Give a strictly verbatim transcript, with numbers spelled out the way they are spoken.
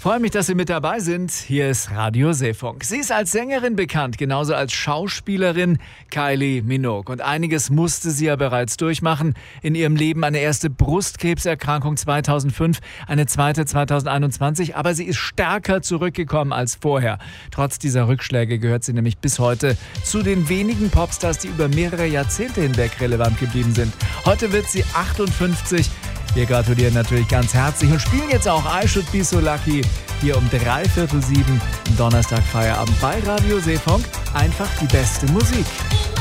freue mich, dass Sie mit dabei sind. Hier ist Radio Seefunk. Sie ist als Sängerin bekannt, genauso als Schauspielerin Kylie Minogue. Und einiges musste sie ja bereits durchmachen in ihrem Leben. Eine erste Brustkrebserkrankung zweitausendfünf, eine zweite zweitausendeinundzwanzig. Aber sie ist stärker zurückgekommen als vorher. Trotz dieser Rückschläge gehört sie nämlich bis heute zu den wenigen Popstars, die über mehrere Jahrzehnte hinweg relevant geblieben sind. Heute wird sie achtundfünfzig. Wir gratulieren natürlich ganz herzlich und spielen jetzt auch I Should Be So Lucky hier um dreiviertel sieben am Donnerstag Feierabend bei Radio Seefunk. Einfach die beste Musik.